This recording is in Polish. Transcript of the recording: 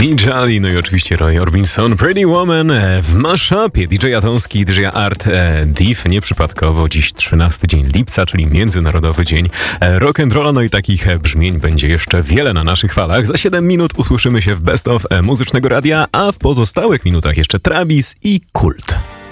Nijali, no i oczywiście Roy Orbison, Pretty Woman w mashupie DJ Atonski i DJ Art Div. Nieprzypadkowo dziś 13 dzień lipca, czyli Międzynarodowy Dzień Rock'n'Rolla. No i takich brzmień będzie jeszcze wiele na naszych falach. Za 7 minut usłyszymy się w Best of Muzycznego Radia, a w pozostałych minutach jeszcze Travis i Kult.